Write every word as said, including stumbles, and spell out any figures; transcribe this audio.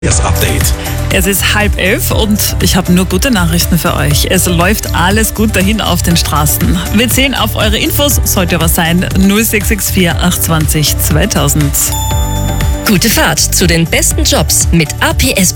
Das Update. Es ist halb elf und ich habe nur gute Nachrichten für euch. Es läuft alles gut dahin auf den Straßen. Wir zählen auf eure Infos, sollte was sein, null sechs sechs vier acht zwei null zweitausend. Gute Fahrt zu den besten Jobs mit A P S.